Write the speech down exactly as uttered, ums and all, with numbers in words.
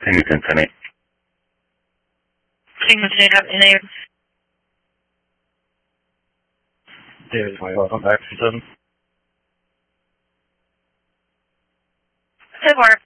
Penny Cincinnati. Cincinnati, have your name? David, welcome back to seven. Good work.